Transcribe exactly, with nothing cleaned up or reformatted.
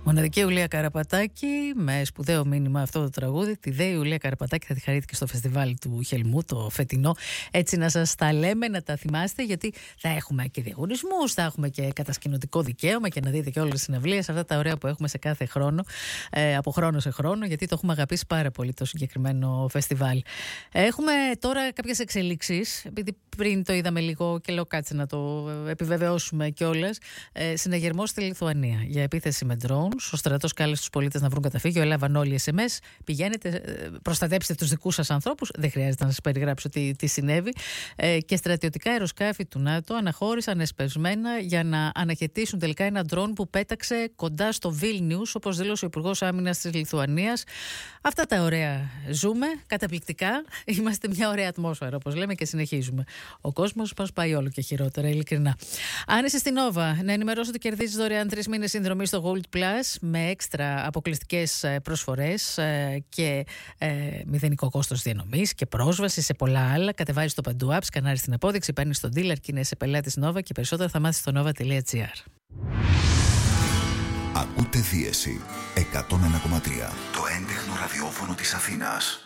Μοναδική Ιουλία Καραπατάκη, με σπουδαίο μήνυμα αυτό το τραγούδι. Τη δε Ιουλία Καραπατάκη θα τη χαρείτε και στο φεστιβάλ του Χελμού, το φετινό. Έτσι να σας τα λέμε, να τα θυμάστε, γιατί θα έχουμε και διαγωνισμούς, θα έχουμε και κατασκηνωτικό δικαίωμα και να δείτε και όλες τις συναυλίες, αυτά τα ωραία που έχουμε σε κάθε χρόνο, ε, από χρόνο σε χρόνο, γιατί το έχουμε αγαπήσει πάρα πολύ το συγκεκριμένο φεστιβάλ. Έχουμε τώρα κάποιες εξελίξεις, επειδή πριν το είδαμε λίγο και λέω κάτσε να το επιβεβαιώσουμε κιόλας. Ε, συναγερμός στη Λιθουανία για επίθεση με drones. Ο στρατός κάλεσε τους πολίτες να βρουν καταφύγιο. Έλαβαν όλοι ες εμ ες. Πηγαίνετε, προστατέψτε τους δικούς σας ανθρώπους. Δεν χρειάζεται να σας περιγράψω τι, τι συνέβη. Ε, και στρατιωτικά αεροσκάφη του ΝΑΤΟ αναχώρησαν εσπευσμένα για να αναχαιτήσουν τελικά ένα drone που πέταξε κοντά στο Βίλνιους, όπως δήλωσε ο Υπουργός Άμυνας της Λιθουανίας. Αυτά τα ωραία ζούμε. Καταπληκτικά. Είμαστε μια ωραία ατμόσφαιρα, όπως λέμε, και συνεχίζουμε. Ο κόσμος μας πάει όλο και χειρότερα, ειλικρινά. Αν είσαι στην Nova, να ενημερώσω ότι κερδίζεις δωρεάν τρεις μήνες συνδρομή στο Gold Plus με έξτρα αποκλειστικές προσφορές και ε, μηδενικό κόστος διανομής και πρόσβαση σε πολλά άλλα. Κατεβάζεις το Παντού App, σκανάρεις την απόδειξη, παίρνεις τον dealer και είναι σε πελάτης Nova και περισσότερα θα μάθεις στο nova τελεία gr. Ακούτε Δίεση εκατόν ένα κόμμα τρία, το έντεχνο ραδιόφωνο της Αθήνας.